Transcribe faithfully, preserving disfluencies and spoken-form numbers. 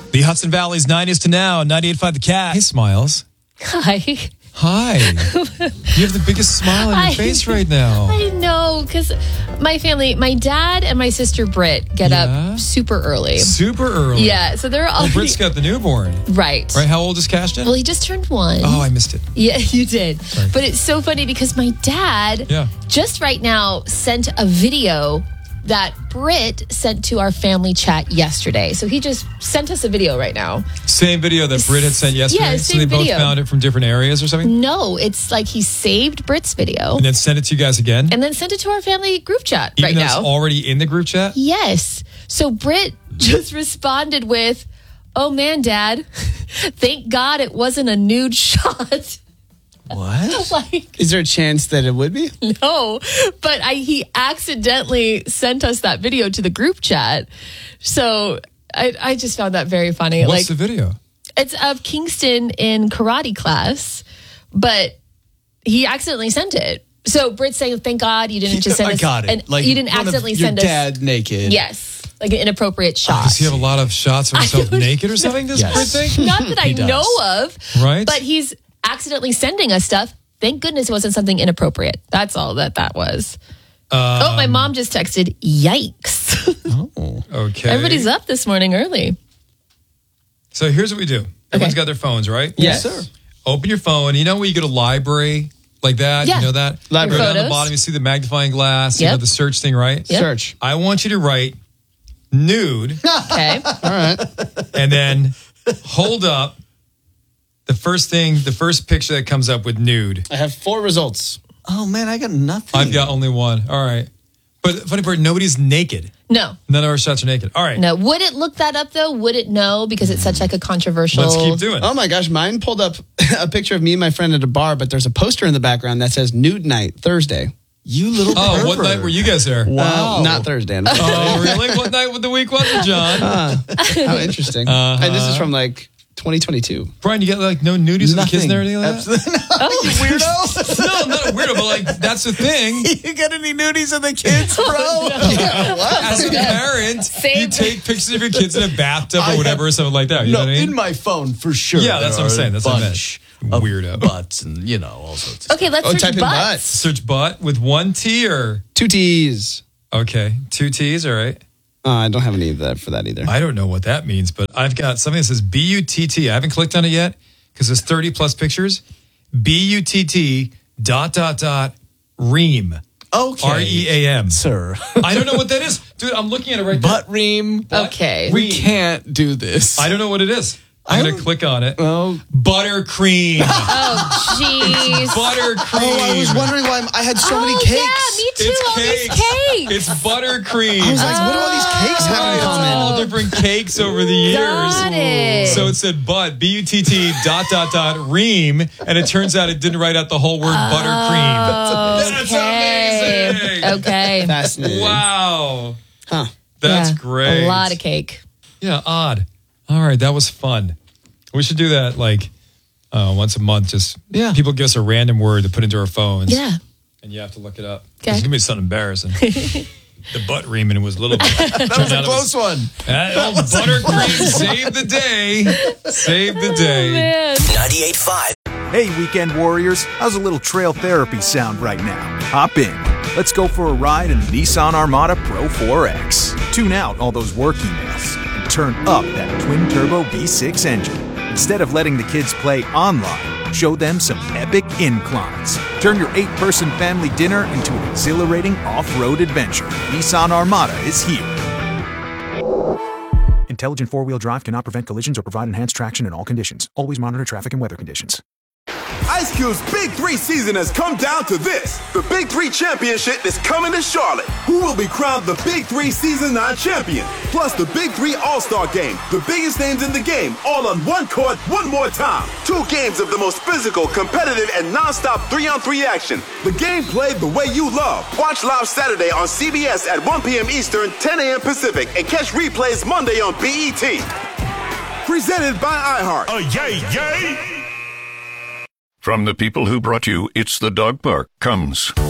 The Hudson Valley's nineties to now, ninety-eight point five The Cat. Hey, Smiles. Hi. Hi. You have the biggest smile on your I, face right now. I know, because my family, my dad and my sister Britt get Yeah? up super early. Super early. Yeah, so they're all... Well, Britt's got the newborn. Right. Right, how old is Cashton? Well, he just turned one. Oh, I missed it. Yeah, you did. Sorry. But it's so funny because my dad Yeah. just right now sent a video that Britt sent to our family chat yesterday. So he just sent us a video right now. Same video that Britt had sent yesterday? Yeah, so same they both video. found it from different areas or something? No, it's like he saved Britt's video And then sent it to you guys again? and then sent it to our family group chat Even right though now. it's already in the group chat? Yes. So Britt just responded with, "Oh man, Dad, thank God it wasn't a nude shot." What? Like, Is there a chance that it would be? no, but I, he accidentally sent us that video to the group chat. So I, I just found that very funny. What's like the video? It's of Kingston in karate class, but he accidentally sent it. So Britt's saying, "Thank God you didn't just send I us." got it. And Like you didn't one of accidentally your send dad us. naked. Yes, like an inappropriate shot. Does he have a lot of shots of himself don't naked or something, this Yes. Britt thing? Not that I He does. know of, Right. but he's accidentally sending us stuff. Thank goodness it wasn't something inappropriate. That's all that that was. oh, my mom just texted, "Yikes." Okay. Everybody's up this morning early. So here's what we do. Everyone's got their phones, right? Yes. Yes. sir. Open your phone. You know when you go to library like that? Yeah. You know that? Library. Go down the Photos. bottom, you see the magnifying glass, you Yep. know, the search thing, right? Yep. Search. I want you to write nude Okay. All right. and then hold up the first thing, the first picture that comes up with nude. I have four results. Oh, man, I got nothing. I've got only one. All right. But the funny part, nobody's naked. No. None of our shots are naked. All right. No. Would it look that up though? Would it know? Because it's such like a controversial. Let's keep doing it. Oh my gosh, mine pulled up a picture of me and my friend at a bar, but there's a poster in the background that says Nude Night Thursday. You little Oh, what pervert. night were you guys there? Wow. Not Thursday. Oh, really? What night of the week was it, John? How interesting. Uh-huh. And this is from like twenty twenty-two. Brian, you got like no nudies with the kids and everything like that? Absolutely not. You weirdo. No, I'm not a weirdo, but like that's the thing. You got any nudies of the kids, bro? As a parent, Same. you take pictures of your kids in a bathtub I or whatever, or have- something like that. You No, know what I mean? in my phone for sure. Yeah, that's there what I'm are saying. a That's what I meant. bunch of Weirdo. butts and you know all sorts of Okay, let's Oh, search type in butts. butts. Search butt with one T or Two T's. okay, two T's. All right. Uh, I don't have any of that for that either. I don't know what that means, but I've got something that says B U T T. I haven't clicked on it yet because there's thirty plus pictures. B U T T dot dot dot ream. Okay. R E A M. Sir. I don't know what that is, dude. I'm looking at it right now. Butt ream. Okay. We can't do this. I don't know what it is. I'm I gonna click on it. Oh. Buttercream. Oh, jeez. Buttercream. Oh, I was wondering why I'm- I had so many Oh, cakes. yeah, me too. It's All cakes. these cakes. It's buttercream. I was like, what do all these cakes have in It's common? all different cakes over the years. Got it. So it said butt, B U T T dot dot dot ream, and it turns out it didn't write out the whole word buttercream. That's Okay. amazing. Okay. Fascinating. Wow. Huh. That's Yeah, great. A lot of cake. Yeah, odd. All right, that was fun. We should do that like uh, once a month. Just Yeah. people give us a random word to put into our phones. Yeah. And you have to look it up. Okay. It's going to be something embarrassing. The butt reaming was a little bit. That was a close one. That old buttercream saved the day. Saved the day. Man. ninety-eight point five. Hey, weekend warriors, how's a little trail therapy sound right now? Hop in. Let's go for a ride in the Nissan Armada Pro four X. Tune out all those work emails and turn up that twin-turbo V six engine. Instead of letting the kids play online, show them some epic inclines. Turn your eight-person family dinner into an exhilarating off-road adventure. Nissan Armada is here. Intelligent four-wheel drive cannot prevent collisions or provide enhanced traction in all conditions. Always monitor traffic and weather conditions. Ice Cube's Big Three season has come down to this. The Big Three Championship is coming to Charlotte. Who will be crowned the Big Three Season nine champion? Plus the Big Three All-Star Game. The biggest names in the game, all on one court, one more time. Two games of the most physical, competitive, and non-stop three-on-three action. The game played the way you love. Watch live Saturday on C B S at one p.m. Eastern, ten a.m. Pacific, and catch replays Monday on B E T. Presented by iHeart. Oh, yay, yay! From the people who brought you It's the Dog Park comes